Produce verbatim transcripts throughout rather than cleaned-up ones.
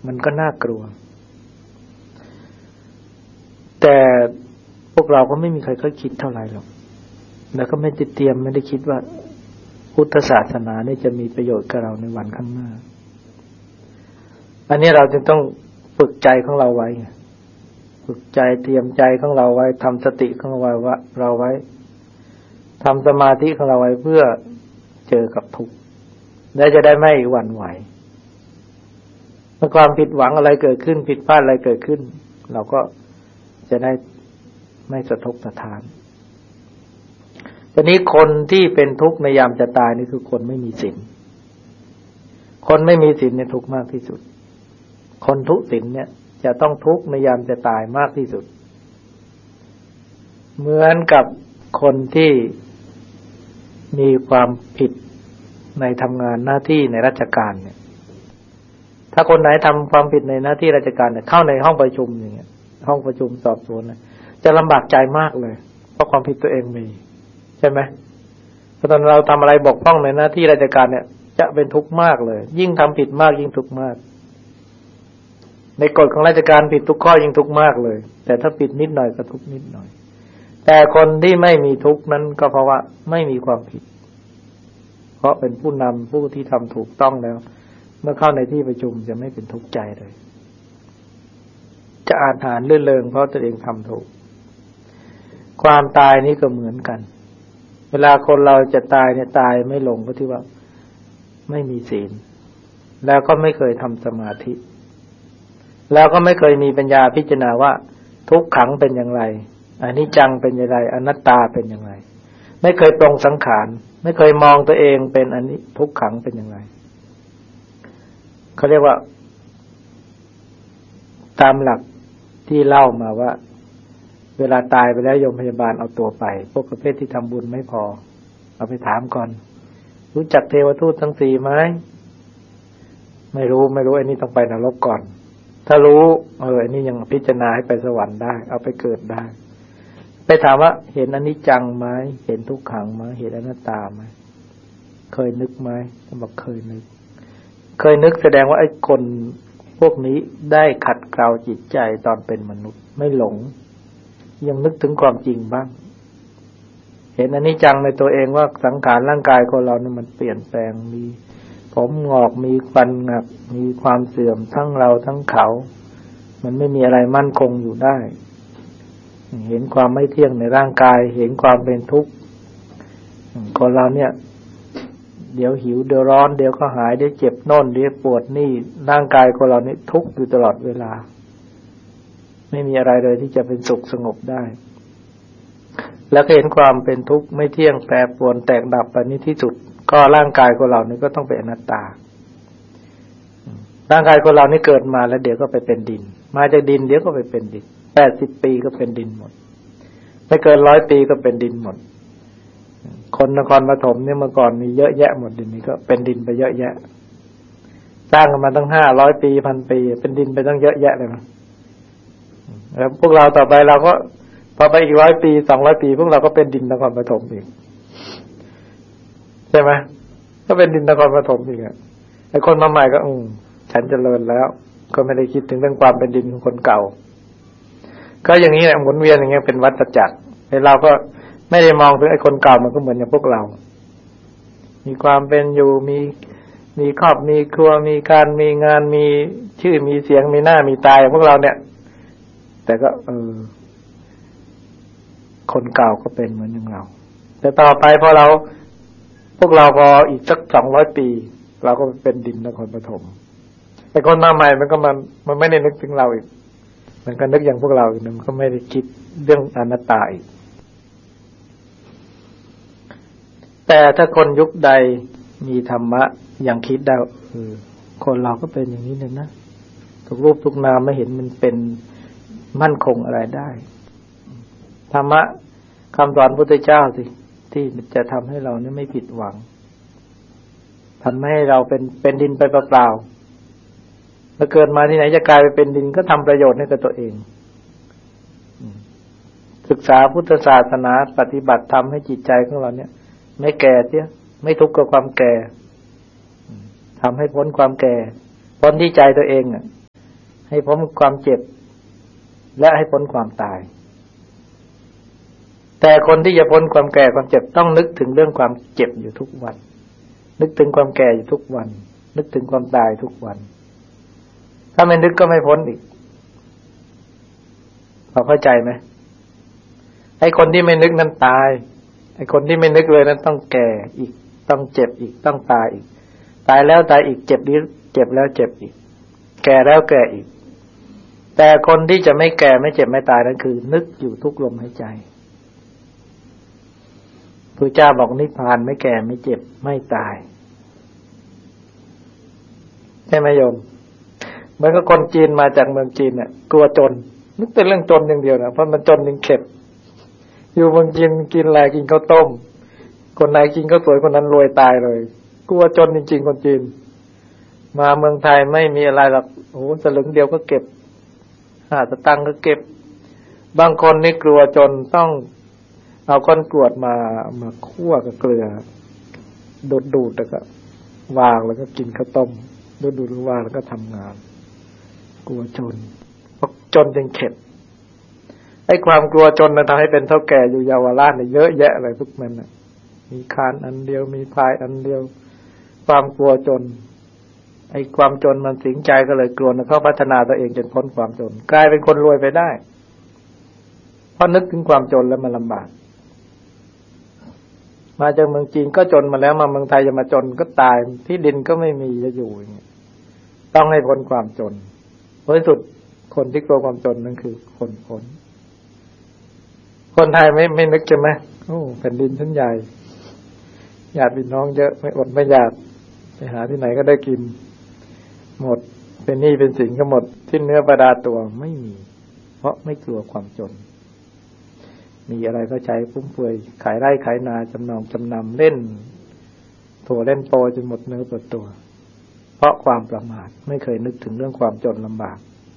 มันก็น่ากลัวแต่พวกเราก็ไม่มีใครเคยคิดเท่าไหร่หรอกแล้วก็ไม่ได้เตรียมไม่ได้คิดว่าพุทธศาสนานี่จะมีประโยชน์กับเราในวันข้างหน้าอันนี้เราจึงต้องฝึกใจของเราไว้ฝึกใจเตรียมใจของเราไว้ทำสติของเราไว้ว่าเราไว้ทำสมาธิของเราไว้เพื่อเจอกับทุกข์และจะได้ไม่หวั่นไหวเมื่อความผิดหวังอะไรเกิดขึ้นผิดพลาดอะไรเกิดขึ้นเราก็จะได้ไม่สะทกสะท้านทีนี้คนที่เป็นทุกข์ในยามจะตายนี่คือคนไม่มีศีลคนไม่มีศีลเนี่ยทุกข์มากที่สุดคนทุศีลเนี่ยจะต้องทุกข์ในยามจะตายมากที่สุดเหมือนกับคนที่มีความผิดในทำงานหน้าที่ในราชการเนี่ยถ้าคนไหนทำความผิดในหน้าที่ราชการเนี่ยเข้าในห้องประชุมอย่างเงี้ยห้องประชุมสอบสวนนะจะลำบากใจมากเลยเพราะความผิดตัวเองมีใช่ไหมเพราะตอนเราทำอะไรบกพร่องในหน้าที่ราชการเนี่ยจะเป็นทุกข์มากเลยยิ่งทำผิดมากยิ่งทุกข์มากในกฎของราชการผิดทุกข้อยิ่งทุกข์มากเลยแต่ถ้าผิดนิดหน่อยก็ทุกข์นิดหน่อยแต่คนที่ไม่มีทุกข์นั้นก็เพราะว่าไม่มีความผิดเพราะเป็นผู้นำผู้ที่ทำถูกต้องแล้วเมื่อเข้าในที่ประชุมจะไม่เป็นทุกข์ใจเลยจะอาถรรพ์ลื่นเริงเพราะตัวเองทำถูกความตายนี้ก็เหมือนกันเวลาคนเราจะตายเนี่ยตายไม่ลงก็ที่ว่าไม่มีศีลแล้วก็ไม่เคยทำสมาธิแล้วก็ไม่เคยมีปัญญาพิจารณาว่าทุกขังเป็นอย่างไรอนิจจังเป็นอย่างไรอนัตตาเป็นอย่างไรไม่เคยปรงสังขารไม่เคยมองตัวเองเป็นอนิทุกขังเป็นอย่างไรเขาเรียกว่าตามหลักที่เล่ามาว่าเวลาตายไปแล้วโยมพยาบาลเอาตัวไปพวกประเภทที่ทำบุญไม่พอเอาไปถามก่อนรู้จักเทวทูตทั้งสี่ไหมไม่รู้ไม่รู้ไอ้นี่ต้องไปนรกก่อนถ้ารู้เออไอ้นี่ยังพิจารณาให้ไปสวรรค์ได้เอาไปเกิดได้ไปถามว่าเห็นอนิจจังไหมเห็นทุกขังไหมเห็นอนัตตาไหมเคยนึกไหมเขาบอกเคยนึกเคยนึกแสดงว่าไอ้คนพวกนี้ได้ขัดเกลาจิตใจตอนเป็นมนุษย์ไม่หลงยังนึกถึงความจริงบ้างเห็นอนิจจังในตัวเองว่าสังขารร่างกายของเราเนี่ยมันเปลี่ยนแปลงมีผมงอกมีฟันหักมีความเสื่อมทั้งเราทั้งเขามันไม่มีอะไรมั่นคงอยู่ได้เห็นความไม่เที่ยงในร่างกายเห็นความเป็นทุกข์คนเราเนี่ยเดี๋ยวหิวเดี๋ยวร้อนเดี๋ยวก็หายเดี๋ยวเจ็บโน่นเดี๋ยวปวดนี่ร่างกายของเรานี่ทุกข์อยู่ตลอดเวลาไม่มีอะไรเลยที่จะเป็นสุขสงบได้แล้วก็เห็นความเป็นทุกข์ไม่เที่ยงแปรปรวนแตกดับไปนี้ที่สุดก็ร่างกายของเรานี่ก็ต้องเป็นอนัตตาร่างกายของเรานี่เกิดมาแล้วเดี๋ยวก็ไปเป็นดินมาจากดินเดี๋ยวก็ไปเป็นดินแปดสิบปีก็เป็นดินหมดไม่เกินร้อยปีก็เป็นดินหมดคนนครปฐมเนี่ยเมื่อก่อนมีเยอะแยะหมดดินนี้ก็เป็นดินไปเยอะแยะสร้างกันมาตั้งห้าร้อยปีพันปีเป็นดินไปตั้งเยอะแยะเลยนะแล้วพวกเราต่อไปเราก็พอไปอีกร้อยปีสองร้อยปีพวกเราก็เป็นดินนครปฐมอีกใช่ไหมก็เป็นดินนครปฐมอีกอ่ะไอ้คนมาใหม่ก็อืมฉันเจริญแล้วก็ไม่ได้คิดถึงเรื่องความเป็นดินของคนเก่าก็อย่างนี้แหละหมุนเวียนอย่างเงี้ยเป็นวัฏจักรไอ้เราก็ไม่ได้มองถึงไอ้คนเก่ามันก็เหมือนอย่างพวกเรามีความเป็นอยู่มีมีครอบมีครัวมีการมีงานมีชื่อมีเสียงมีหน้ามีตาพวกเราเนี่ยแต่ก็เออคนเก่าก็เป็นเหมือนอย่างเราแต่ต่อไปพอเราพวกเราพออีกสักสองร้อยปีเราก็เป็นดินนครปฐมแต่คนมาใหม่มันก็มันมันไม่ได้นึกถึงเราอีกมันก็นึกอย่างพวกเราอีกมันก็ไม่ได้คิดเรื่องอนัตตาอีกแต่ถ้าคนยุคใดมีธรรมะยังคิดได้เออคนเราก็เป็นอย่างนี้นึงนะทุกรูปทุกนามไม่เห็นมันเป็นมั่นคงอะไรได้ธรรมะคำสอนพุทธเจ้าสิที่จะทำให้เราเนี่ยไม่ผิดหวังทำให้เราเป็นเป็นดินไปเปล่าๆแล้วเกิดมาที่ไหนจะกลายไปเป็นดินก็ทำประโยชน์ให้กับตัวเองศึกษาพุทธศาสนาปฏิบัติธรรมให้จิตใจของเราเนี่ยไม่แก่เสียไม่ทุกข์กับความแก่ทำให้พ้นความแก่พ้นที่ใจตัวเองอ่ะให้พ้นความเจ็บและให้พ้นความตายแต่คนที่จะพ้นความแก่ความเจ็บต้องนึกถึงเรื่องความเจ็บอยู่ทุกวันนึกถึงความแก่อยู่ทุกวันนึกถึงความตายทุกวันถ้าไม่นึกก็ไม่พ้นอีกพอเข้าใจไหมไอ้คนที่ไม่นึกนั้นตายไอ้คนที่ไม่นึกเลยนั้นต้องแก่อีกต้องเจ็บอีกต้องตายอีกตายแล้วตายอีกเจ็บนี้เจ็บแล้วเจ็บอีกแก่แล้วแก่อีกแต่คนที่จะไม่แก่ไม่เจ็บไม่ตายนั้นคือนึกอยู่ทุกลมหายใจพระเจ้าบอกนิพพานไม่แก่ไม่เจ็บไม่ตายใช่ไหมโยมเหมือนกับคนจีนมาจากเมืองจีนเนี่ยกลัวจนนึกเป็นเรื่องจนอย่างเดียวนะเพราะมันจนยังเข็ดอยู่เมืองจีนกินอะไรกินข้าวต้มคนไหนกินข้าวสวยคนนั้นรวยตายเลยกลัวจนจริงๆคนจีนมาเมืองไทยไม่มีอะไรหรอกโอ้สลึงเดียวก็เก็บห้าสตางค์ก็เก็บบางคนนี่กลัวจนต้องเอาก้อนกรวดมามาคั่วกับเกลือดูดดูดแล้วก็วางแล้วก็กินข้าวต้มดูดดูดวางแล้วก็ทำงานกลัวจนเพราะจนจนเข็ดไอ้ความกลัวจนมันทำให้เป็นเท่าแก่อยู่เยาวราชเนี่ยเยอะแยะเลยพวกมันน่ะมีคานอันเดียวมีพายอันเดียวความกลัวจนไอ้ความจนมันสิงใจก็เลยกลัวนะเขาพัฒนาตัวเองจนพ้นความจนกลายเป็นคนรวยไปได้เพราะนึกถึงความจนแล้วมันลำบากมาจากเมืองจีนก็จนมาแล้วมาเมืองไทยจะมาจนก็ตายที่ดินก็ไม่มีจะอยู่อย่างเงี้ยต้องให้พ้นความจนเพราะที่สุดคนที่กลัวความจนนั่นคือคนพ้นคนไทยไม่ไม่นึกใช่ไหมโอ้แผ่นดินชั้นใหญ่ญาติพี่น้องเยอะไม่อดไม่อยากไปหาที่ไหนก็ได้กินหมดเป็นหนี้เป็นสินก็หมดที่เนื้อประดาตัวไม่มีเพราะไม่กลัวความจนมีอะไรก็ใช้ฟุ่มเฟือยขายไร่ขายนาจำนองจำนำเล่นโถเล่นโปจนหมดเนื้อหมดตัวเพราะความประมาทไม่เคยนึกถึงเรื่องความจนลำบาก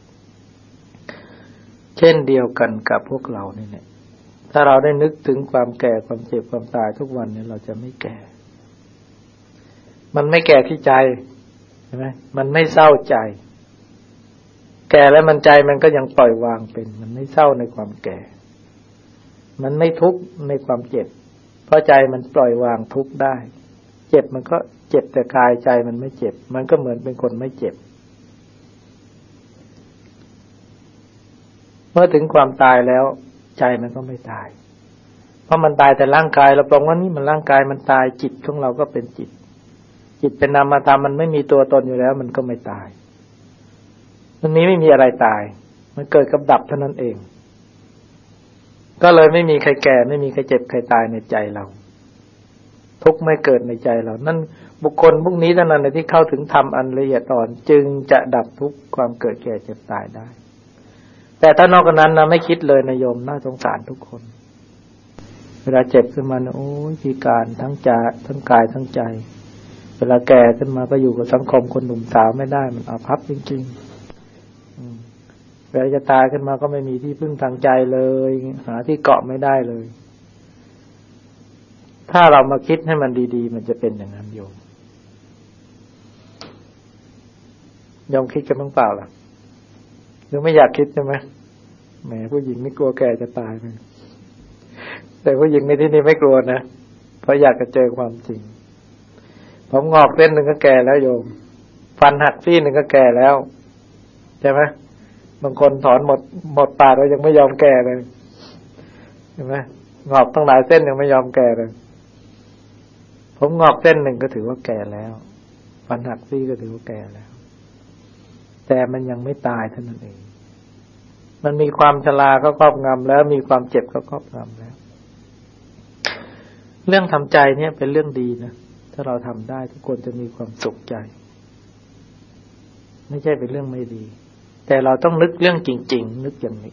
เช่นเดียวกันกับพวกเรานี่แหละถ้าเราได้นึกถึงความแก่ความเจ็บความตายทุกวันนี้เราจะไม่แก่มันไม่แก่ที่ใจใช่ไหมมันไม่เศร้าใจแก่แล้วมันใจมันก็ยังปล่อยวางเป็นมันไม่เศร้าในความแก่มันไม่ทุกข์ในความเจ็บเพราะใจมันปล่อยวางทุกข์ได้เจ็บมันก็เจ็บแต่กายใจมันไม่เจ็บมันก็เหมือนเป็นคนไม่เจ็บเมื่อถึงความตายแล้วใจมันก็ไม่ตายเพราะมันตายแต่ร่างกายเราบอกว่านี่มันร่างกายมันตายจิตของเราก็เป็นจิตจิตเป็นนามธรรมมันไม่มีตัวตนอยู่แล้วมันก็ไม่ตายมันนี้ไม่มีอะไรตายมันเกิดกับดับเท่านั้นเองก็เลยไม่มีใครแก่ไม่มีใครเจ็บใครตายในใจเราทุกข์ไม่เกิดในใจเรานั่นบุคคลพวกนี้เท่านั้นที่เข้าถึงธรรมอันละเอียดอ่อนจึงจะดับทุกข์ความเกิดแก่เจ็บตายได้แต่ถ้านอกจากนั้นนะไม่คิดเลยนะโยมน่าสงสารทุกคนเวลาเจ็บขึ้นมาโอ้ยพิการทั้งใจทั้งกายทั้งใจเวลาแก่ขึ้นมาก็อยู่กับสังคมคนหนุ่มสาวไม่ได้มันอาภัพจริงๆเวลาจะตายขึ้นมาก็ไม่มีที่พึ่งทางใจเลยหาที่เกาะไม่ได้เลยถ้าเรามาคิดให้มันดีๆมันจะเป็นอย่างนั้นโยมโยมคิดกันบ้างเปล่าล่ะหรือไม่อยากคิดใช่ไหมแหมผู้หญิงไม่กลัวแก่จะตายเลยแต่ผู้หญิงในที่นี้ไม่กลัวนะเพราะอยากจะเจอความจริงผมงอกเส้นหนึ่งก็แก่แล้วโยมฟันหักซี่หนึ่งก็แก่แล้วใช่ไหมบางคนถอนหมดหมดปากแล้วยังไม่ยอมแก่เลยใช่ไหมงอกตั้งหลายเส้นยังไม่ยอมแก่เลยผมงอกเส้นหนึ่งก็ถือว่าแก่แล้วฟันหักซี่ก็ถือว่าแก่แล้วแต่มันยังไม่ตายเท่านั้นเองมันมีความชราก็ครอบงำแล้วมีความเจ็บก็ครอบงำแล้วเรื่องทำใจเนี่ยเป็นเรื่องดีนะถ้าเราทำได้ทุกคนจะมีความสุขใจไม่ใช่เป็นเรื่องไม่ดีแต่เราต้องนึกเรื่องจริงๆนึกอย่างนี้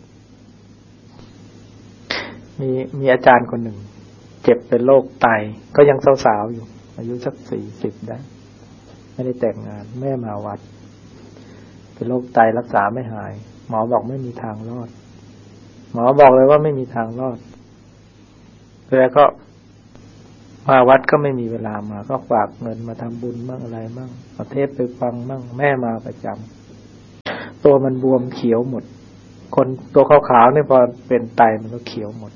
มีมีอาจารย์คนหนึ่งเจ็บเป็นโรคไตก็ยังสาวๆอยู่อายุสักสี่สิบได้ไม่ได้แต่งงานแม่มาวัดเป็นโรคไตรักษาไม่หายหมอบอกไม่มีทางรอดหมอบอกเลยว่าไม่มีทางรอดแล้วก็มาวัดก็ไม่มีเวลามาก็ฝากเงินมาทำบุญบ้างอะไรบ้างเอาเทปไปฟังบ้างแม่มาประจำตัวมันบวมเขียวหมดคนตัวขาวๆเนี่ยพอเป็นไตมันก็เขียวหมด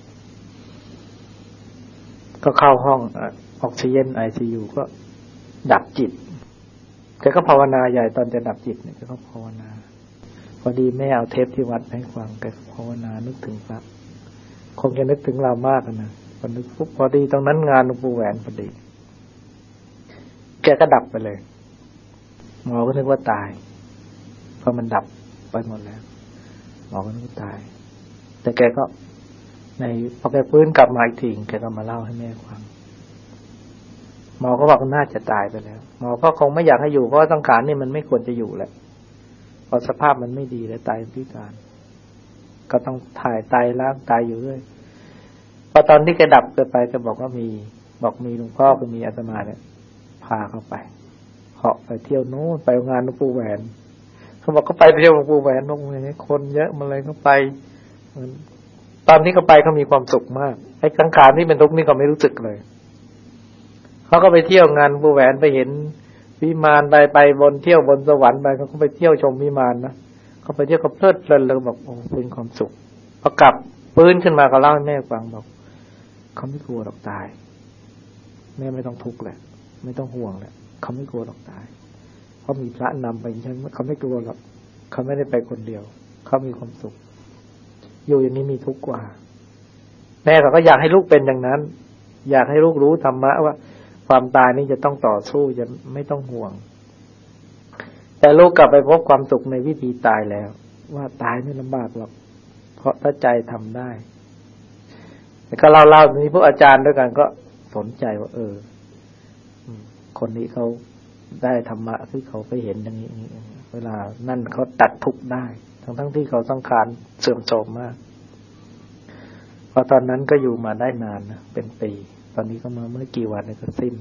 ก็เข้าห้องออกซิเจน ไอ ซี ยู ก็ดับจิตแกก็ภาวนาใหญ่ตอนจะดับจิตเนี่ยแกก็ภาวนาพอดีแม่เอาเทปที่วัดให้ฟังแกก็ภาวนานึกถึงพระคงจะนึกถึงเรามากนะพอนึกปุ๊บพอดีตรงนั้นงานหลวงปู่แหวนพอดีแกก็ดับไปเลยหมอก็นึกว่าตายเพราะมันดับไปหมดแล้วหมอก็นึกว่าตายแต่แกก็ในพอแกฟื้นกลับมาอีกทีแกก็มาเล่าให้แม่ฟังหมอก็บอกน่าจะตายไปแล้วหมอก็คงไม่อยากให้อยู่เพราะสังขารนี่มันไม่ควรจะอยู่แหละพอสภาพมันไม่ดีแล้วตายพิการก็ต้องถ่ายไตล้างไตอยู่เรื่อยพอตอนที่แกดับเกิดไปแกบอกว่ามีบอกมีหลวงพ่อก็มีอาตมาเนี่ยพาเข้าไปเหาะไปเที่ยวโน้นไปงานหลวงปู่แหวนเขาบอกเขาไปเที่ยวหลวงปู่แหวนน้องเลยคนเยอะมาเลยเขาไปตอนนี้เขาไปเขามีความสุขมากไอ้สังขารที่เป็นทุกข์นี่เขาไม่รู้สึกเลยเขาก็ไปเที่ยวงานหลวงปู่แหวนไปเห็นวิมานไปไปบนเที่ยวบนสวรรค์ไปเขาก็ไปเที่ยวชมวิมานนะเขาไปเที่ยวเขาเพลิดเพลินเลยบอกโอ้เป็นความสุขพอกลับปื้นขึ้นมาเขาเล่าให้แม่ฟังบอกเขาไม่กลัวหรอกตายแม่ไม่ต้องทุกข์แหละไม่ต้องห่วงแหละเขาไม่กลัวหรอกตายเพราะมีพระนำไปฉันเขาไม่กลัวหรอกเขาไม่ได้ไปคนเดียวเขามีความสุขอยู่อย่างนี้มีทุกข์กว่าแม่เขาก็อยากให้ลูกเป็นอย่างนั้นอยากให้ลูกรู้ธรรมะว่าความตายนี้จะต้องต่อสู้จะไม่ต้องห่วงแต่ลูกกลับไปพบความสุขในวิธีตายแล้วว่าตายไม่ลำบากหรอกเพราะถ้าใจทำได้แต่ก็เล่าๆนี้พวกอาจารย์ด้วยกันก็สนใจว่าเออคนนี้เขาได้ธรรมะที่เขาไปเห็นอย่างนี้เวลานั่นเขาตัดทุกข์ได้ทั้งทั้งที่เขาสังขารเสื่อมโทรมมากพอตอนนั้นก็อยู่มาได้นานนะเป็นปีตอนนี้ก็มาเมื่อกี่วันก็สิ้น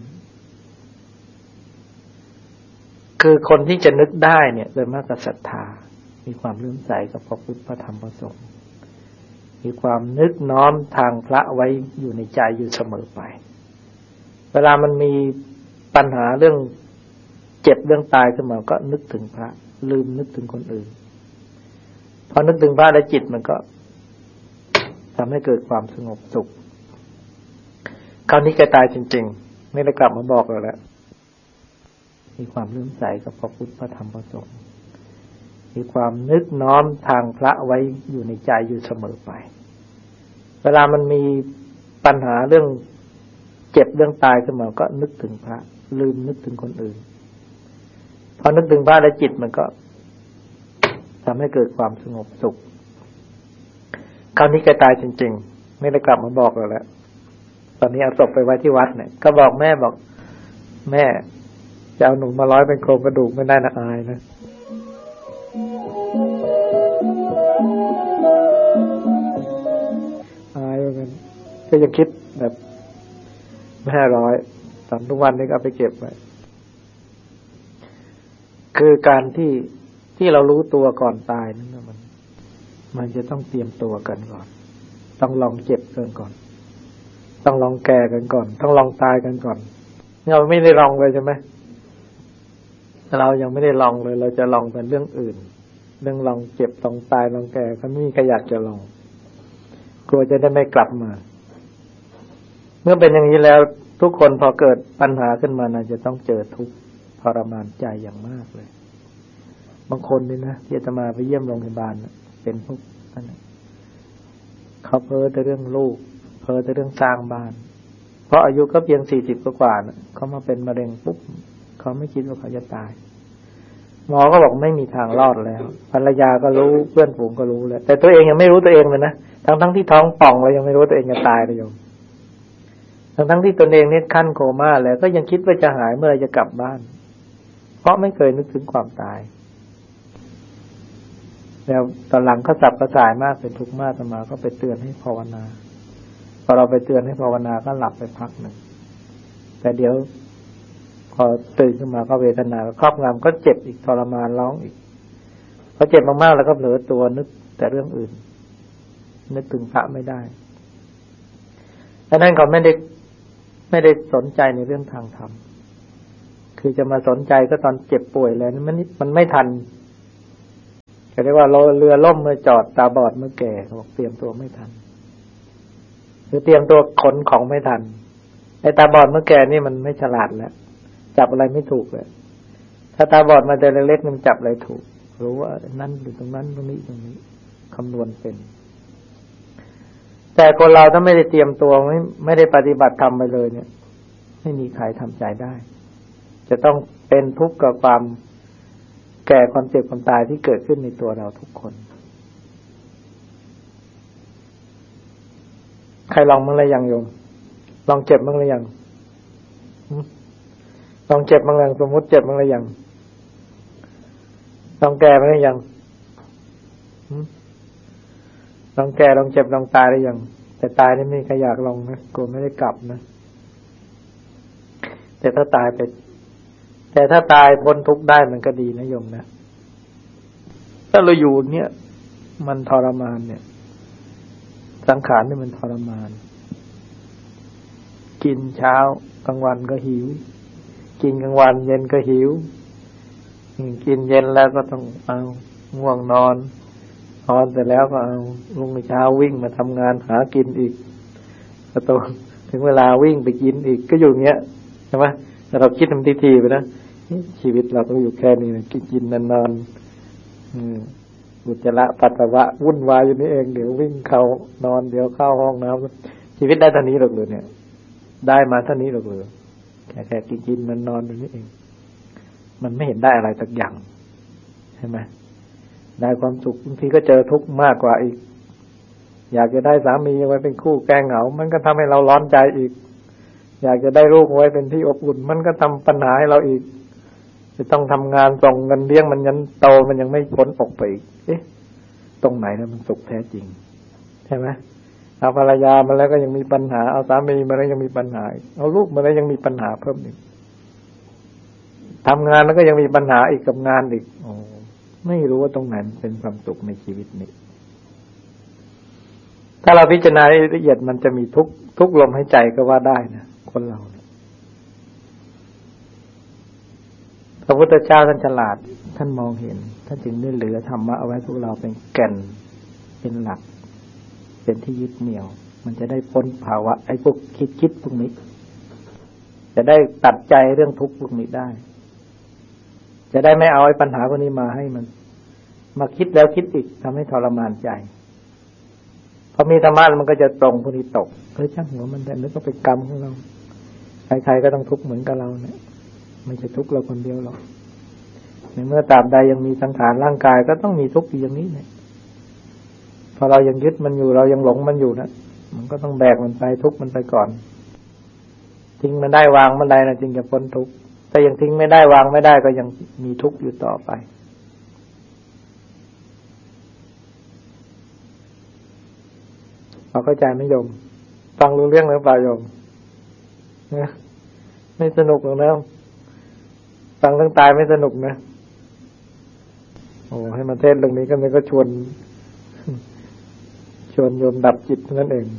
คือคนที่จะนึกได้เนี่ยโดยมากก็ศรัทธามีความเลื่อมใสกับพระพุทธพระธรรมพระสงฆ์มีความนึกน้อมทางพระไว้อยู่ในใจอยู่เสมอไปเวลามันมีปัญหาเรื่องเจ็บเรื่องตายขึ้นมาก็นึกถึงพระลืมนึกถึงคนอื่นพอนึกถึงพระแล้วจิตมันก็ทำให้เกิดความสงบสุขคราวนี้แกตายจริงๆไม่ได้กลับมาบอกเราแล้วมีความเลื่อมใสกับพระพุทธพระธรรมพระสงฆ์มีความนึกน้อมทางพระไว้อยู่ในใจอยู่เสมอไปเวลามันมีปัญหาเรื่องเจ็บเรื่องตายขึ้นมาก็นึกถึงพระลืมนึกถึงคนอื่นพอนึกถึงพระแล้วจิตมันก็ทำให้เกิดความสงบสุขคราวนี้แกตายจริงๆไม่ได้กลับมาบอกเราแล้วตอนนี้เอาศพไปไว้ที่วัดเนี่ยก็บอกแม่บอกแม่จะเอาหนูมาร้อยเป็นโครงกระดูกไม่ได้นะอายนะอายเหมือนกันก็ยังคิดแบบแม่ร้อยตอนทุกวันนี้ก็เอาไปเก็บไว้คือการที่ที่เรารู้ตัวก่อนตายนั่นมันมันจะต้องเตรียมตัวกันก่อนต้องลองเจ็บกันก่อนต้องลองแก่กันก่อนต้องลองตายกันก่อนเราไม่ได้ลองเลยใช่ไหมเรายังไม่ได้ลองเลยเราจะลองเป็นเรื่องอื่นเรื่องลองเจ็บลองตายลองแก่เขาไม่มีใครอยากจะลองกลัวจะได้ไม่กลับมาเมื่อเป็นอย่างนี้แล้วทุกคนพอเกิดปัญหาขึ้นมาน่าจะต้องเจอทุกข์ทรมานใจอย่างมากเลยบางคนนี่นะที่อาตมาไปเยี่ยมโรงพยาบาลเป็นพวกนั่นเขาเพ้อแต่เรื่องลูกเพ้อแต่เรื่องสร้างบ้านเพราะอายุก็เพียงสี่สิบกว่าๆเขามาเป็นมะเร็งปุ๊บเขาไม่คิดว่าเขาจะตายหมอก็บอกไม่มีทางรอดแล้วภรรยาก็รู้เพื่อนฝูงก็รู้แล้วแต่ตัวเองยังไม่รู้ตัวเองเลยนะทั้งทั้งที่ท้องป่องแล้วยังไม่รู้ตัวเองจะตายเลยโยมทั้งทั้งที่ตนเองเนี่ยขั้นโคม่าแล้วก็ยังคิดว่าจะหายเมื่อไรจะกลับบ้านเพราะไม่เคยนึกถึงความตายแล้วตอนหลังเขาสับกระส่ายมากเป็นทุกข์มากอาตมาก็ไปเตือนให้ภาวนาพอเราไปเตือนให้ภาวนาก็หลับไปพักหนึ่งแต่เดี๋ยวพอตื่นขึ้นมาก็เวทนาครอบงำก็เจ็บอีกทรมานร้องอีกพอเจ็บมากๆแล้วก็เผลอตัวนึกแต่เรื่องอื่นนึกถึงพระไม่ได้ดังนั้นเขาไม่ได้ไม่ได้สนใจในเรื่องทางธรรมคือจะมาสนใจก็ตอนเจ็บป่วยแล้วมันมันไม่ทันแกเรียกว่าเรือล่มเมื่อจอดตาบอดเมื่อแก่เขาบอกเตรียมตัวไม่ทันหรือเตรียมตัวขนของไม่ทันไอ้ตาบอดเมื่อแก่นี่มันไม่ฉลาดแล้วจับอะไรไม่ถูกเลยถ้าตาบอดมาแต่เล็กๆมันจับอะไรถูกรู้ว่านั่นอยู่ตรงนั้นตรงนี้ตรงนี้คำนวณเป็นแต่คนเราถ้าไม่ได้เตรียมตัวไม่ไม่ได้ปฏิบัติธรรมไปเลยเนี่ยไม่มีใครทำใจได้จะต้องเป็นทุกข์กับความแก่ความเจ็บความตายที่เกิดขึ้นในตัวเราทุกคนใครลองมั้งหรือยังโยมลองเจ็บมั้งหรือยังลองเจ็บมั้งหรือยังสมมติเจ็บมั้งหรือยังลองแก่มั้งหรือยังลองแก่ลองเจ็บลองตายหรือยังแต่ตายนี่ไม่มีใครอยากลองนะกลัวไม่ได้กลับนะแต่ถ้าตายไปแต่ถ้าตายพ้นทุกข์ได้มันก็ดีนะโยมนะถ้าเราอยู่เนี่ยมันทรมานเนี่ยสังขารนี่มันทรมานกินเช้ากลางวันก็หิวกินกลางวันเย็นก็หิวกินเย็นแล้วก็ต้องเอาง่วงนอนนอนเสร็จแล้วก็เอารุ่งเช้าวิ่งมาทำงานหากินอีกพอโตถึงเวลาวิ่งไปกินอีกก็อยู่อย่างเงี้ยใช่ไหมแต่เราคิดทำทีๆไปนะชีวิตเราต้องอยู่แค่นี้นะกินกินนอนๆอุจจาระปัสสาวะวุ่นวายอยู่นี่เองเดี๋ยววิ่งเข้านอนเดี๋ยวเข้าห้องน้ำชีวิตได้เท่านี้หรอกเลยเนี่ยได้มาเท่านี้หรอกเลยแค่แค่กินกินนอนๆอยู่นี่เองมันไม่เห็นได้อะไรสักอย่างใช่ไหมได้ความสุขบางทีก็เจอทุกข์มากกว่าอีกอยากจะได้สามีไว้เป็นคู่แก้เหงามันก็ทำให้เราร้อนใจอีกอยากจะได้ลูกไว้เป็นที่อบอุ่นมันก็ทำปัญหาให้เราอีกจะต้องทำงานส่งเงินเลี้ยงมันยันโตมันยังไม่พ้นออกไปอีกเอ๊ะตรงไหนนะมันสุขแท้จริงใช่ไหมเอาภรรยามาแล้วก็ยังมีปัญหาเอาสามีมาแล้วยังมีปัญหาเอาลูกมาแล้วยังมีปัญหาเพิ่มอีกทำงานแล้วก็ยังมีปัญหาอีกกับงานอีกโอ้ไม่รู้ว่าตรงไหนเป็นความสุขในชีวิตนี้ถ้าเราพิจารณาละเอียดมันจะมีทุกทุกลมหายใจก็ว่าได้นะคนเราพระพุทธเจ้าท่านฉลาดท่านมองเห็นท่านจึงได้เหลือธรรมะเอาไว้พวกเราเป็นแก่นเป็นหลักเป็นที่ยึดเหนี่ยวมันจะได้พ้นภาวะไอ้พวกคิดคิดพวกนี้จะได้ตัดใจเรื่องทุกข์พวกนี้ได้จะได้ไม่เอาไอ้ปัญหาพวกนี้มาให้มันมาคิดแล้วคิดอีกทำให้ทรมานใจพอมีธรรมะมันก็จะตรงพวกนี้ตกเฮ้ยช่างหัวมันแต่นึกว่าเป็นกรรมของเราใครๆก็ต้องทุกข์เหมือนกับเราเนี่ยไม่ใช่ทุกข์เราคนเดียวหรอกในเมื่อตราบใดยังมีสังขารร่างกายก็ต้องมีทุกข์อยู่อย่างนี้เนี่ยพอเรายังยึดมันอยู่เรายังหลงมันอยู่นะมันก็ต้องแบกมันไปทุกข์มันไปก่อนทิ้งมันได้วางมันได้นะจึงจะพ้นทุกข์แต่ยังทิ้งไม่ได้วางไม่ได้ก็ยังมีทุกข์อยู่ต่อไปเราเข้าใจไหมโยมฟังรู้เรื่องหรือเปล่าโยมนะไม่สนุกหรอกนะฟังเรื่องตายไม่สนุกนะโอ้ให้มาเทศเรื่องนี้ก็เลยก็ชวนชวนโยมดับจิตนั่นเอง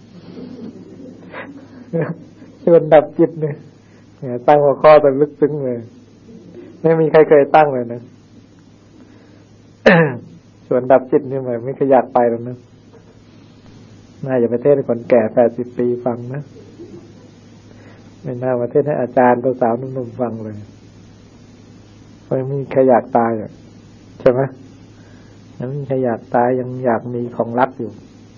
ชวนดับจิตเนี่ยตั้งหัวข้อแต่ลึกซึ้งเลยไม่มีใครเคยตั้งเลยนะชวนดับจิตนี่หมายไม่ขยักไปหรอกนะน่าจะไปเทศให้คนแก่แปดสิบปีฟังนะไม่น่ามาเทศให้อาจารย์ตัวสาวหนุ่มๆฟังเลยไม่มีใครอยากตายเลยใช่ไหมยังไม่มีใครอยากตายยังอยากมีของรักอยู่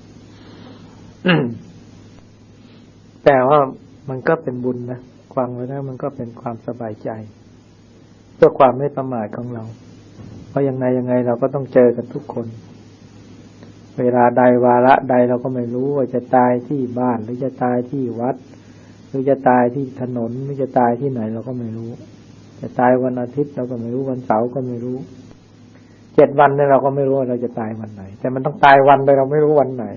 แต่ว่ามันก็เป็นบุญนะฟังไว้แล้วมันก็เป็นความสบายใจเพื่อความไม่ประมาทของเราเพราะยังไงยังไงเราก็ต้องเจอกันทุกคนเวลาใดวาระใดเราก็ไม่รู้ว่าจะตายที่บ้านหรือจะตายที่วัดหรือจะตายที่ถนนหรือจะตายที่ไหนเราก็ไม่รู้จะตายวันอาทิตย์เราก็ไม่รู้วันเสาร์ก็ไม่รู้เจ็ดวันเนี่ยเราก็ไม่รู้ว่าเราจะตายวันไหนแต่มันต้องตายวันใดเราไม่รู้วันไหน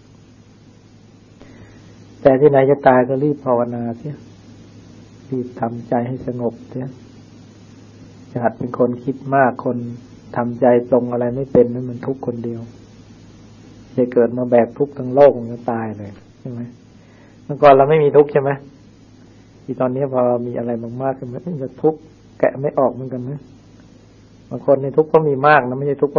แต่ที่ไหนจะตายก็รีบภาวนาเสียรีบทำใจให้สงบเสียจะหัดเป็นคนคิดมากคนทำใจตรงอะไรไม่เป็นนั่นมันทุกข์คนเดียวจะเกิดมาแบกทุกข์ทั้งโลกมันก็ตายเลยใช่ไหมเมื่อก่อนเราไม่มีทุกข์ใช่ไหมที่ตอนนี้พอมีอะไรมากๆขึ้นมันจะทุกข์แกะไม่ออกเหมือนกันนะบางคนในทุกข์ก็มีมากนะไม่ใช่ทุกข์